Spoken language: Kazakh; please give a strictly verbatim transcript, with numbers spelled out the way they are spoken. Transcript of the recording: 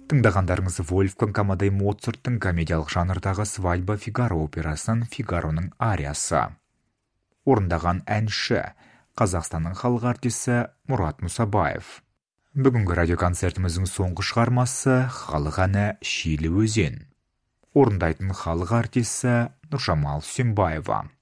Тыңдағандарыңыз Вольфганг Амадей Моцарттың комедиялық жанрдағы «Свадьба Фигаро» операсынан «Фигароның ариясы». Орындаған әнші Қазақстанның халық артисі Мұрат Мұсабаев. Бүгінгі радиоконцертіміздің соңғы шығармасы халық әні «Шилі өзен». Орындайтын халық артисі Нұржамал Үсенбаева.